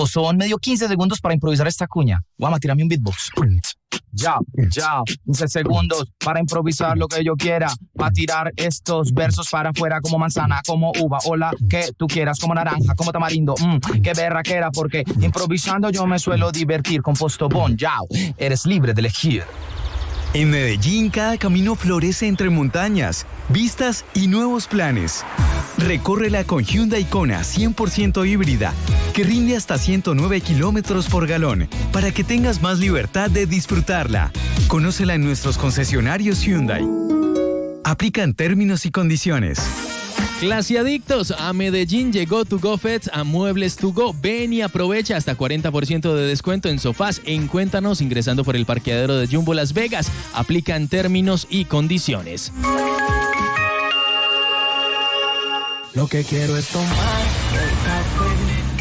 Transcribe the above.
Son medio 15 segundos para improvisar esta cuña. Vamos a tirarme un beatbox. Ya, 15 segundos para improvisar lo que yo quiera, para tirar estos versos para afuera como manzana, como uva, o la que tú quieras, como naranja, como tamarindo, qué berraquera, porque improvisando yo me suelo divertir. Con Postobón, ya, eres libre de elegir. En Medellín, cada camino florece entre montañas, vistas y nuevos planes. Recórrela con Hyundai Kona 100% híbrida, que rinde hasta 109 kilómetros por galón, para que tengas más libertad de disfrutarla. Conócela en nuestros concesionarios Hyundai. Aplican términos y condiciones. Clasiadictos, a Medellín llegó To Go Feds a Muebles To Go. Ven y aprovecha hasta 40% de descuento en sofás. Encuéntranos ingresando por el parqueadero de Jumbo Las Vegas. Aplican términos y condiciones. Lo que quiero es tomar,